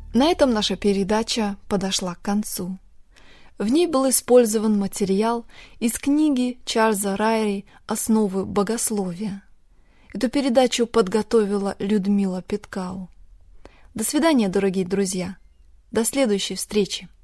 На этом наша передача подошла к концу. В ней был использован материал из книги Чарльза Райри «Основы богословия». Эту передачу подготовила Людмила Петкау. До свидания, дорогие друзья. До следующей встречи.